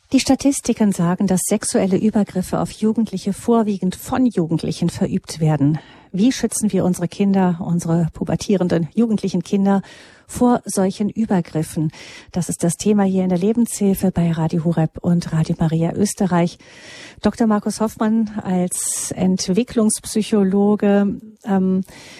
Die Statistiken sagen, dass sexuelle Übergriffe auf Jugendliche vorwiegend von Jugendlichen verübt werden. Wie schützen wir unsere Kinder, unsere pubertierenden jugendlichen Kinder vor solchen Übergriffen? Das ist das Thema hier in der Lebenshilfe bei Radio Horeb und Radio Maria Österreich. Dr. Markus Hoffmann als Entwicklungspsychologe haben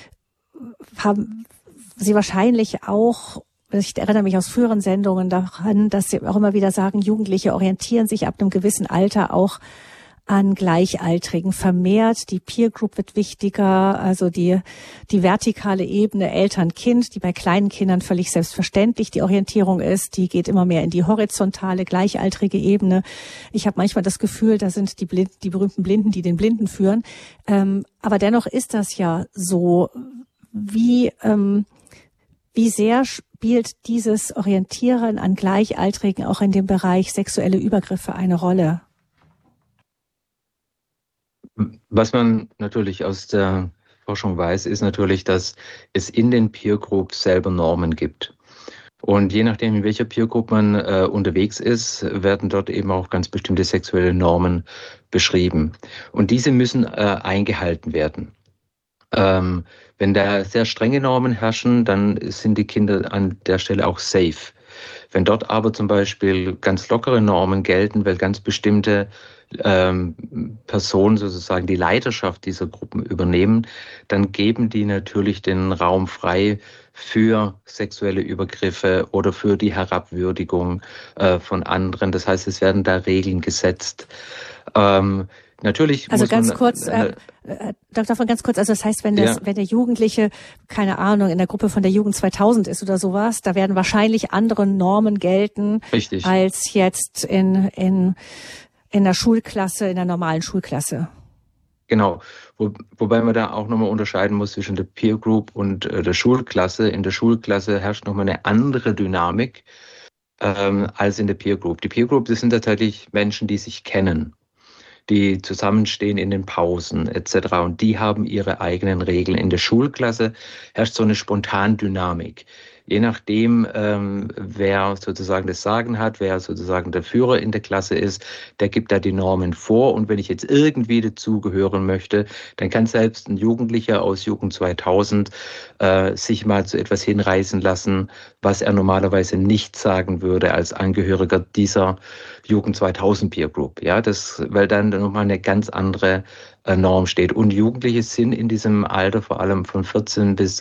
Sie wahrscheinlich auch, ich erinnere mich aus früheren Sendungen daran, dass Sie auch immer wieder sagen, Jugendliche orientieren sich ab einem gewissen Alter auch an Gleichaltrigen vermehrt. Die Peer Group wird wichtiger, also die vertikale Ebene Eltern-Kind, die bei kleinen Kindern völlig selbstverständlich die Orientierung ist, die geht immer mehr in die horizontale, gleichaltrige Ebene. Ich habe manchmal das Gefühl, da sind die berühmten Blinden, die den Blinden führen. Aber dennoch ist das ja so. Wie sehr spielt dieses Orientieren an Gleichaltrigen auch in dem Bereich sexuelle Übergriffe eine Rolle? Was man natürlich aus der Forschung weiß, ist natürlich, dass es in den Peer Groups selber Normen gibt. Und je nachdem, in welcher Peer Group man unterwegs ist, werden dort eben auch ganz bestimmte sexuelle Normen beschrieben. Und diese müssen eingehalten werden. Wenn da sehr strenge Normen herrschen, dann sind die Kinder an der Stelle auch safe. Wenn dort aber zum Beispiel ganz lockere Normen gelten, weil ganz bestimmte Personen sozusagen die Leiterschaft dieser Gruppen übernehmen, dann geben die natürlich den Raum frei für sexuelle Übergriffe oder für die Herabwürdigung von anderen. Das heißt, es werden da Regeln gesetzt. Natürlich also muss ganz man, kurz, Dr. von ganz kurz, also das heißt, wenn der Jugendliche, keine Ahnung, in der Gruppe von der Jugend 2000 ist oder sowas, da werden wahrscheinlich andere Normen gelten, richtig, als jetzt in der Schulklasse, in der normalen Schulklasse. Genau, wobei man da auch nochmal unterscheiden muss zwischen der Peer Group und der Schulklasse. In der Schulklasse herrscht nochmal eine andere Dynamik als in der Peer Group. Die Peer Group, das sind tatsächlich Menschen, die sich kennen, die zusammenstehen in den Pausen etc. Und die haben ihre eigenen Regeln. In der Schulklasse herrscht so eine Spontandynamik. Je nachdem, wer sozusagen das Sagen hat, wer sozusagen der Führer in der Klasse ist, der gibt da die Normen vor. Und wenn ich jetzt irgendwie dazugehören möchte, dann kann selbst ein Jugendlicher aus Jugend 2000 sich mal zu etwas hinreißen lassen, was er normalerweise nicht sagen würde als Angehöriger dieser Jugend 2000 Peer Group. Ja, weil dann nochmal eine ganz andere Norm steht. Und Jugendliche sind in diesem Alter, vor allem von 14 bis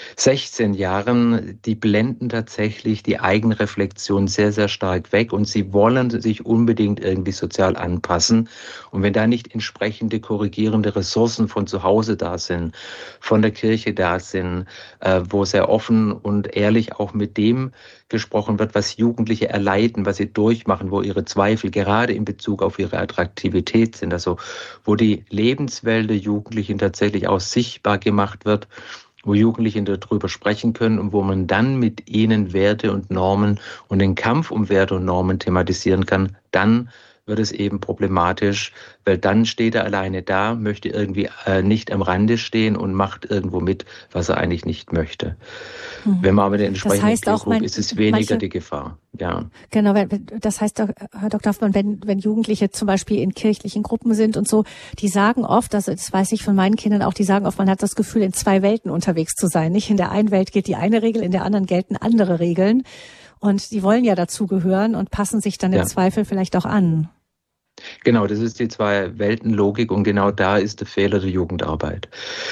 16 Jahren, die blenden tatsächlich die Eigenreflexion sehr, sehr stark weg und sie wollen sich unbedingt irgendwie sozial anpassen. Und wenn da nicht entsprechende korrigierende Ressourcen von zu Hause da sind, von der Kirche da sind, wo sehr offen und ehrlich auch mit dem gesprochen wird, was Jugendliche erleiden, was sie durchmachen, wo ihre Zweifel gerade in Bezug auf ihre Attraktivität sind, also wo die Lebenswelt der Jugendlichen tatsächlich auch sichtbar gemacht wird, wo Jugendliche darüber sprechen können und wo man dann mit ihnen Werte und Normen und den Kampf um Werte und Normen thematisieren kann, dann wird es eben problematisch, weil dann steht er alleine da, möchte irgendwie nicht am Rande stehen und macht irgendwo mit, was er eigentlich nicht möchte. Wenn man aber den entsprechenden Peer Group ist es weniger die Gefahr. Ja. Genau, das heißt, Herr Dr. Hoffmann, wenn Jugendliche zum Beispiel in kirchlichen Gruppen sind und so, die sagen oft, das weiß ich von meinen Kindern auch, die sagen oft, man hat das Gefühl, in zwei Welten unterwegs zu sein. Nicht in der einen Welt gilt die eine Regel, in der anderen gelten andere Regeln. Und die wollen ja dazugehören und passen sich dann im Zweifel vielleicht auch an. Genau, das ist die Zwei-Welten-Logik und genau da ist der Fehler der Jugendarbeit.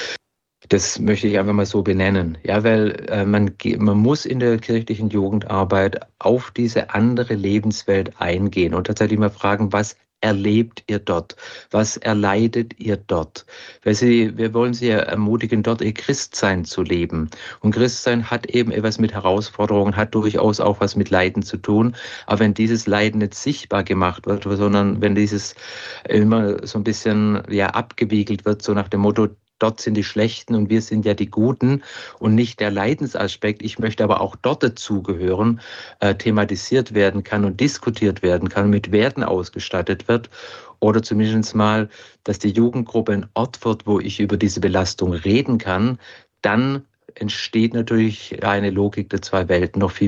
Das möchte ich einfach mal so benennen. Ja, weil man muss in der kirchlichen Jugendarbeit auf diese andere Lebenswelt eingehen und tatsächlich mal fragen, was erlebt ihr dort? Was erleidet ihr dort? Wir wollen sie ja ermutigen, dort ihr Christsein zu leben. Und Christsein hat eben etwas mit Herausforderungen, hat durchaus auch was mit Leiden zu tun. Aber wenn dieses Leiden nicht sichtbar gemacht wird, sondern wenn dieses immer so ein bisschen abgewiegelt wird, so nach dem Motto, dort sind die Schlechten und wir sind ja die Guten und nicht der Leidensaspekt. Ich möchte aber auch dort dazugehören, thematisiert werden kann und diskutiert werden kann, mit Werten ausgestattet wird oder zumindest mal, dass die Jugendgruppe ein Ort wird, wo ich über diese Belastung reden kann, dann entsteht natürlich eine Logik der zwei Welten noch viel